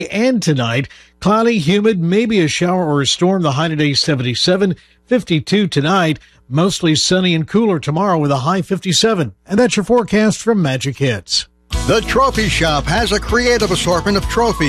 And tonight, cloudy, humid, maybe a shower or a storm. The high today 77, 52 tonight. Mostly sunny and cooler tomorrow with a high 57. And that's your forecast from Magic Hits. The Trophy Shop has a creative assortment of trophies